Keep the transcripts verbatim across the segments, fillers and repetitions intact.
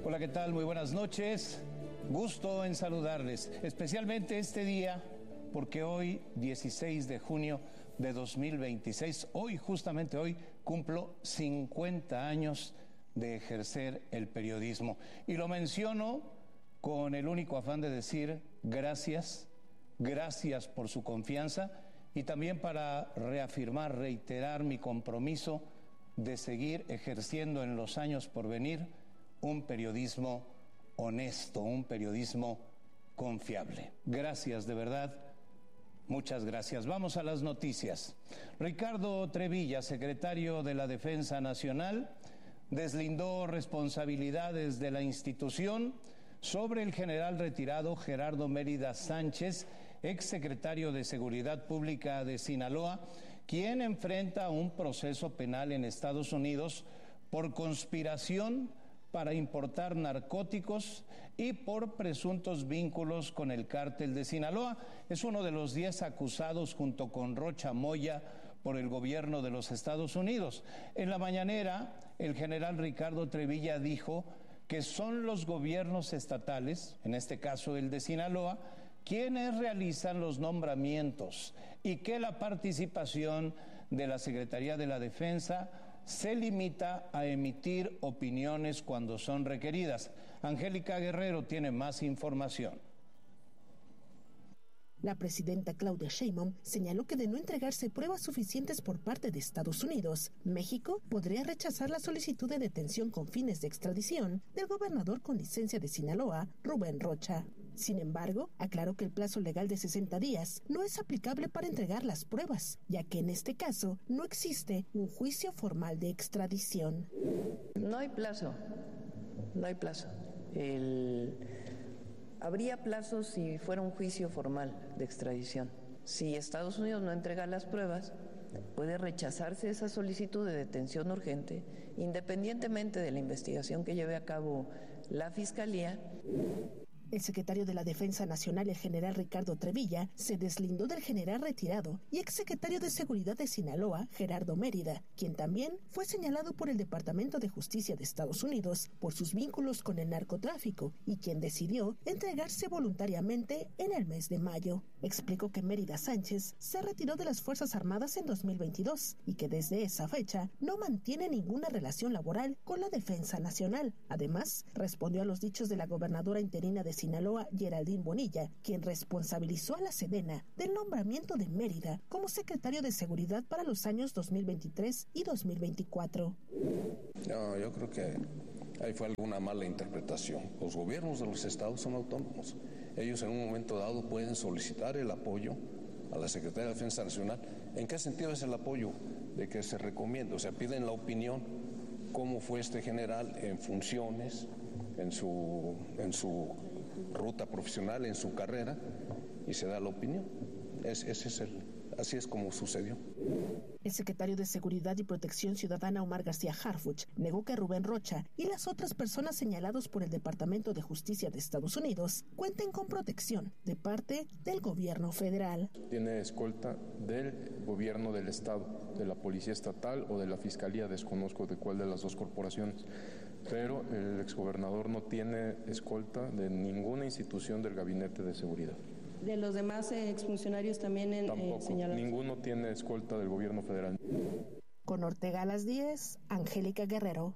Hola, ¿qué tal? Muy buenas noches. Gusto en saludarles, especialmente este día, porque hoy, dieciséis de junio de dos mil veintiséis, hoy, justamente hoy, cumplo cincuenta años de ejercer el periodismo. Y lo menciono con el único afán de decir gracias, gracias por su confianza y también para reafirmar, reiterar mi compromiso de seguir ejerciendo en los años por venir un periodismo honesto, un periodismo confiable. Gracias, de verdad, muchas gracias. Vamos a las noticias. Ricardo Trevilla, secretario de la Defensa Nacional, deslindó responsabilidades de la institución sobre el general retirado Gerardo Mérida Sánchez, exsecretario de Seguridad Pública de Sinaloa, quien enfrenta un proceso penal en Estados Unidos por conspiración para importar narcóticos y por presuntos vínculos con el cártel de Sinaloa. Es uno de los diez acusados junto con Rocha Moya por el gobierno de los Estados Unidos. En la mañanera, el general Ricardo Trevilla dijo que son los gobiernos estatales, en este caso el de Sinaloa, quienes realizan los nombramientos y que la participación de la Secretaría de la Defensa se limita a emitir opiniones cuando son requeridas. Angélica Guerrero tiene más información. La presidenta Claudia Sheinbaum señaló que de no entregarse pruebas suficientes por parte de Estados Unidos, México podría rechazar la solicitud de detención con fines de extradición del gobernador con licencia de Sinaloa, Rubén Rocha. Sin embargo, aclaró que el plazo legal de sesenta días no es aplicable para entregar las pruebas, ya que en este caso no existe un juicio formal de extradición. No hay plazo, no hay plazo. El... Habría plazo si fuera un juicio formal de extradición. Si Estados Unidos no entrega las pruebas, puede rechazarse esa solicitud de detención urgente, independientemente de la investigación que lleve a cabo la Fiscalía. El secretario de la Defensa Nacional, el general Ricardo Trevilla, se deslindó del general retirado y exsecretario de Seguridad de Sinaloa, Gerardo Mérida, quien también fue señalado por el Departamento de Justicia de Estados Unidos por sus vínculos con el narcotráfico y quien decidió entregarse voluntariamente en el mes de mayo. Explicó que Mérida Sánchez se retiró de las Fuerzas Armadas en dos mil veintidós y que desde esa fecha no mantiene ninguna relación laboral con la Defensa Nacional. Además, respondió a los dichos de la gobernadora interina de Sinaloa, Geraldine Bonilla, quien responsabilizó a la Sedena del nombramiento de Mérida como secretario de Seguridad para los años dos mil veintitrés y dos mil veinticuatro. No, yo creo que ahí fue alguna mala interpretación. Los gobiernos de los estados son autónomos. Ellos en un momento dado pueden solicitar el apoyo a la Secretaría de Defensa Nacional. ¿En qué sentido es el apoyo? De que se recomienda, o sea, piden la opinión, cómo fue este general en funciones, en su, en su ruta profesional, en su carrera, y se da la opinión. Es, ese es el, así es como sucedió. El secretario de Seguridad y Protección Ciudadana, Omar García Harfuch, negó que Rubén Rocha y las otras personas señalados por el Departamento de Justicia de Estados Unidos cuenten con protección de parte del gobierno federal. Tiene escolta del gobierno del estado, de la Policía Estatal o de la Fiscalía, desconozco de cuál de las dos corporaciones. Pero el exgobernador no tiene escolta de ninguna institución del Gabinete de Seguridad. ¿De los demás eh, exfuncionarios también en, Tampoco, eh, señalados? Ninguno tiene escolta del gobierno federal. Con Ortega a las diez, Angélica Guerrero.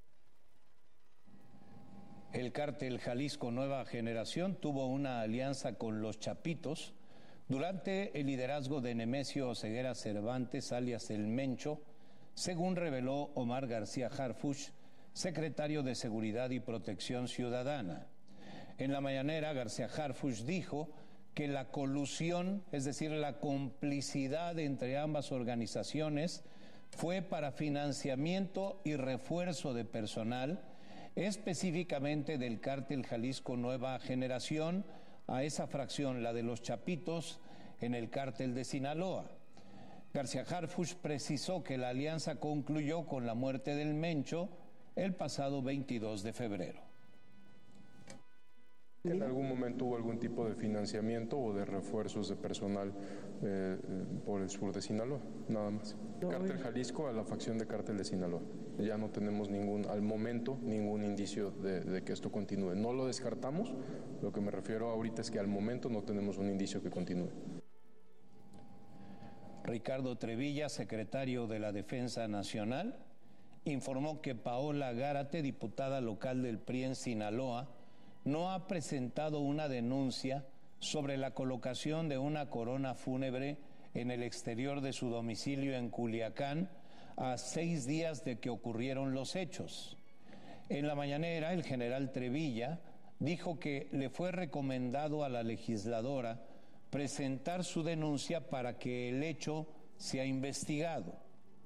El cártel Jalisco Nueva Generación tuvo una alianza con los Chapitos durante el liderazgo de Nemesio Ceguera Cervantes, alias El Mencho, según reveló Omar García Harfuch, secretario de Seguridad y Protección Ciudadana. En la mañanera, García Harfuch dijo que la colusión, es decir, la complicidad entre ambas organizaciones, fue para financiamiento y refuerzo de personal, específicamente del cártel Jalisco Nueva Generación, a esa fracción, la de los Chapitos, en el cártel de Sinaloa. García Harfuch precisó que la alianza concluyó con la muerte del Mencho el pasado veintidós de febrero. ¿En algún momento hubo algún tipo de financiamiento o de refuerzos de personal eh, por el sur de Sinaloa? Nada más. Cártel Jalisco a la facción de Cártel de Sinaloa. ya no tenemos ningún, al momento, ningún indicio de, de que esto continúe. No lo descartamos, lo que me refiero ahorita es que al momento no tenemos un indicio que continúe. Ricardo Trevilla, secretario de la Defensa Nacional, informó que Paola Gárate, diputada local del P R I en Sinaloa, no ha presentado una denuncia sobre la colocación de una corona fúnebre en el exterior de su domicilio en Culiacán a seis días de que ocurrieron los hechos. En la mañanera, el general Trevilla dijo que le fue recomendado a la legisladora presentar su denuncia para que el hecho sea investigado.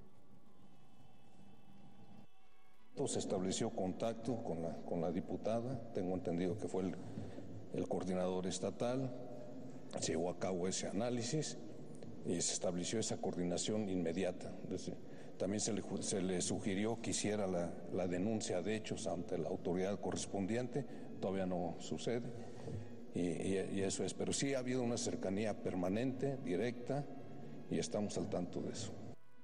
Se estableció contacto con la, con la diputada, tengo entendido que fue el, el coordinador estatal, se llevó a cabo ese análisis y se estableció esa coordinación inmediata. Entonces, también se le, se le sugirió que hiciera la, la denuncia de hechos ante la autoridad correspondiente, todavía no sucede y, y, y eso es, pero sí ha habido una cercanía permanente, directa y estamos al tanto de eso.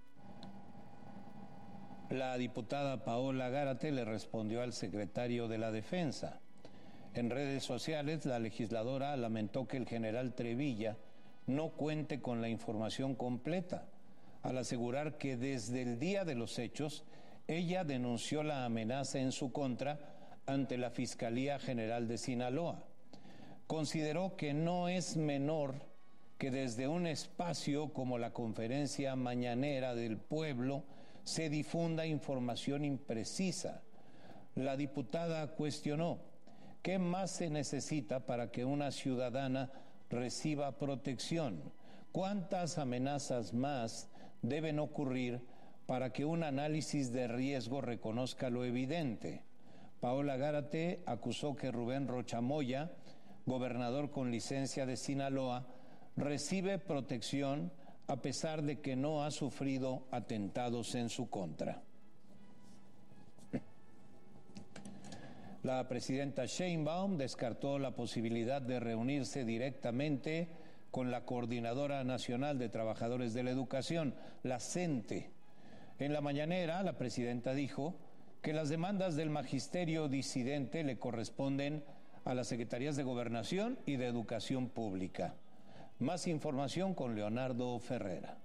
La diputada Paola Gárate le respondió al secretario de la Defensa. En redes sociales, la legisladora lamentó que el general Trevilla no cuente con la información completa, al asegurar que desde el día de los hechos, ella denunció la amenaza en su contra ante la Fiscalía General de Sinaloa. Consideró que no es menor que desde un espacio como la Conferencia Mañanera del Pueblo se difunda información imprecisa. La diputada cuestionó: ¿qué más se necesita para que una ciudadana reciba protección? ¿Cuántas amenazas más deben ocurrir para que un análisis de riesgo reconozca lo evidente? Paola Gárate acusó que Rubén Rocha Moya, gobernador con licencia de Sinaloa, recibe protección a pesar de que no ha sufrido atentados en su contra. La presidenta Sheinbaum descartó la posibilidad de reunirse directamente con la Coordinadora Nacional de Trabajadores de la Educación, la CENTE. En la mañanera, la presidenta dijo que las demandas del magisterio disidente le corresponden a las Secretarías de Gobernación y de Educación Pública. Más información con Leonardo Ferrera.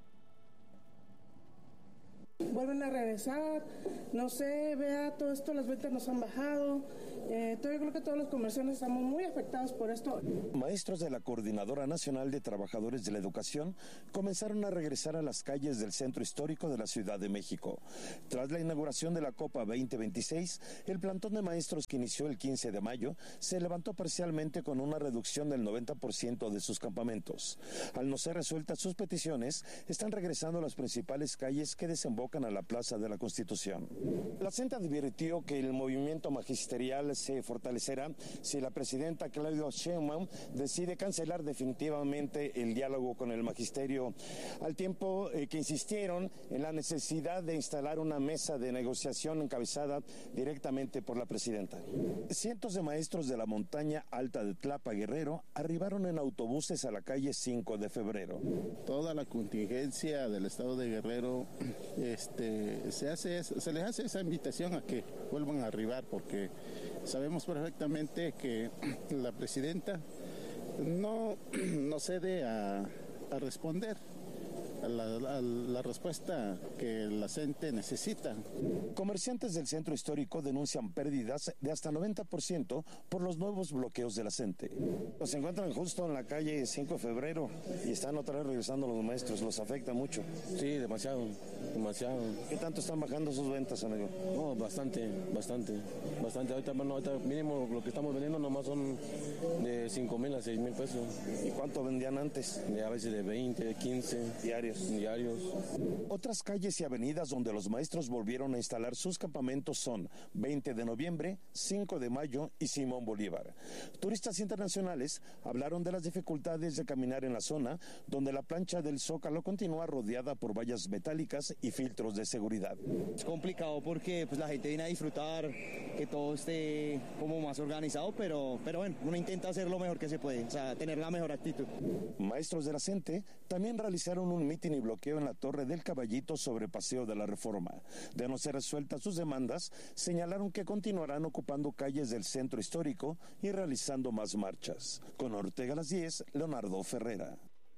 Vuelven a regresar, no sé, vea, todo esto, las ventas nos han bajado, eh, yo creo que todos los comerciantes estamos muy afectados por esto. Maestros de la Coordinadora Nacional de Trabajadores de la Educación comenzaron a regresar a las calles del centro histórico de la Ciudad de México. Tras la inauguración de la Copa veinte veintiséis, el plantón de maestros que inició el quince de mayo se levantó parcialmente con una reducción del noventa por ciento de sus campamentos. Al no ser resueltas sus peticiones, están regresando a las principales calles que desembocan a la Plaza de la Constitución. La CENTE advirtió que el movimiento magisterial se fortalecerá si la presidenta Claudia Sheinbaum decide cancelar definitivamente el diálogo con el magisterio, al tiempo eh, que insistieron en la necesidad de instalar una mesa de negociación encabezada directamente por la presidenta. Cientos de maestros de la montaña alta de Tlapa, Guerrero, arribaron en autobuses a la calle cinco de febrero. Toda la contingencia del estado de Guerrero Este, se, hace, se les hace esa invitación a que vuelvan a arribar, porque sabemos perfectamente que la presidenta no, no cede a, a responder a la, a la respuesta que la CENTE necesita. Comerciantes del centro histórico denuncian pérdidas de hasta noventa por ciento por los nuevos bloqueos de la CENTE. Se encuentran justo en la calle cinco de febrero y están otra vez regresando los maestros. ¿Los afecta mucho? Sí, demasiado, demasiado. ¿Qué tanto están bajando sus ventas, amigo? No, bastante, bastante, bastante. Ahorita, bueno, ahorita mínimo lo que estamos vendiendo nomás son de cinco mil a seis mil pesos. ¿Y cuánto vendían antes? De, a veces de veinte, quince. Diarios. Diarios. Otras calles y avenidas donde los maestros volvieron a instalar sus campamentos son veinte de noviembre, cinco de mayo y Simón Bolívar. Turistas internacionales hablaron de las dificultades de caminar en la zona, donde la plancha del Zócalo continúa rodeada por vallas metálicas y filtros de seguridad. Es complicado porque pues, la gente viene a disfrutar, que todo esté como más organizado, pero, pero bueno, uno intenta hacer lo mejor que se puede, o sea, tener la mejor actitud. Maestros de la CENTE también realizaron un mitin y bloqueo en la Torre del Caballito sobre Paseo de la Reforma. De no ser resueltas sus demandas, señalaron que continuarán ocupando calles del centro histórico y realizando más marchas. Con Ortega a las diez, Leonardo Ferrera.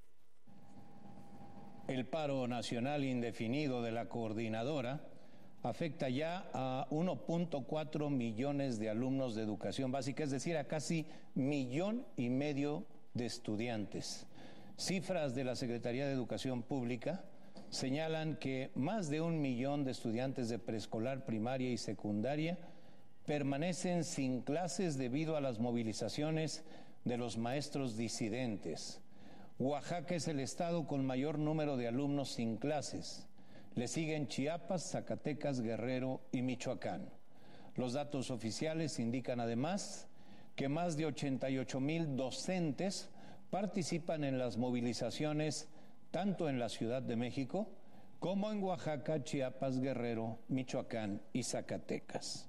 El paro nacional indefinido de la coordinadora afecta ya a uno punto cuatro millones de alumnos de educación básica, es decir, a casi millón y medio de estudiantes. Cifras de la Secretaría de Educación Pública señalan que más de un millón de estudiantes de preescolar, primaria y secundaria permanecen sin clases debido a las movilizaciones de los maestros disidentes. Oaxaca es el estado con mayor número de alumnos sin clases. Le siguen Chiapas, Zacatecas, Guerrero y Michoacán. Los datos oficiales indican además que más de ochenta y ocho mil docentes participan en las movilizaciones tanto en la Ciudad de México como en Oaxaca, Chiapas, Guerrero, Michoacán y Zacatecas.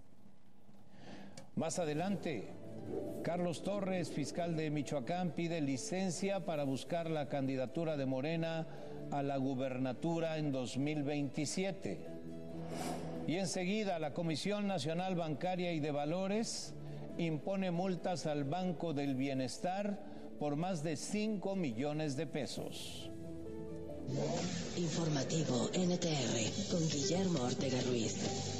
Más adelante, Carlos Torres, fiscal de Michoacán, pide licencia para buscar la candidatura de Morena a la gubernatura en dos mil veintisiete. Y enseguida, la Comisión Nacional Bancaria y de Valores impone multas al Banco del Bienestar por más de cinco millones de pesos. Informativo N T R con Guillermo Ortega Ruiz.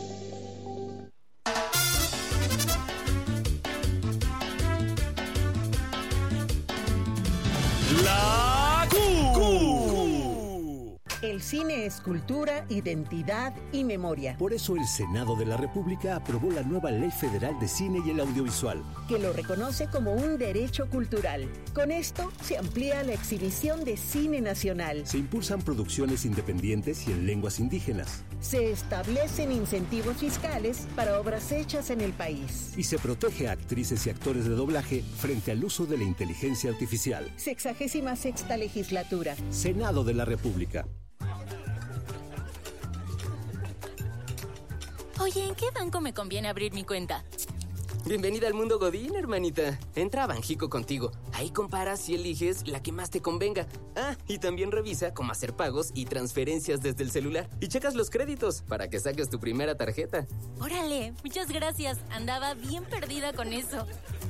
La Q. El cine es cultura, identidad y memoria. Por eso el Senado de la República aprobó la nueva Ley Federal de Cine y el Audiovisual, que lo reconoce como un derecho cultural. Con esto se amplía la exhibición de cine nacional. Se impulsan producciones independientes y en lenguas indígenas. Se establecen incentivos fiscales para obras hechas en el país. Y se protege a actrices y actores de doblaje frente al uso de la inteligencia artificial. Sexagésima sexta legislatura. Senado de la República. Oye, ¿en qué banco me conviene abrir mi cuenta? Bienvenida al mundo Godín, hermanita. Entra a Banjico contigo. Ahí comparas y eliges la que más te convenga. Ah, y también revisa cómo hacer pagos y transferencias desde el celular. Y checas los créditos para que saques tu primera tarjeta. Órale, muchas gracias. Andaba bien perdida con eso.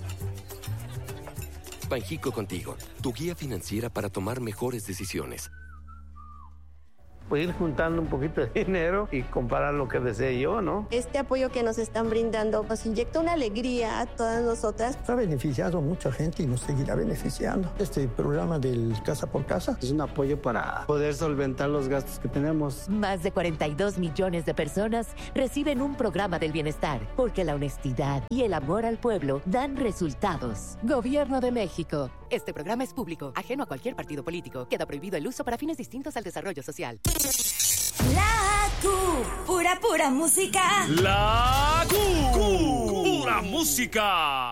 Banjico contigo, tu guía financiera para tomar mejores decisiones. Pues ir juntando un poquito de dinero y comprar lo que desee yo, ¿no? Este apoyo que nos están brindando nos inyecta una alegría a todas nosotras. Ha beneficiado a mucha gente y nos seguirá beneficiando. Este programa del Casa por Casa es un apoyo para poder solventar los gastos que tenemos. Más de cuarenta y dos millones de personas reciben un programa del bienestar, porque la honestidad y el amor al pueblo dan resultados. Gobierno de México. Este programa es público, ajeno a cualquier partido político. Queda prohibido el uso para fines distintos al desarrollo social. La Q, pura, pura música. La Q, pura música.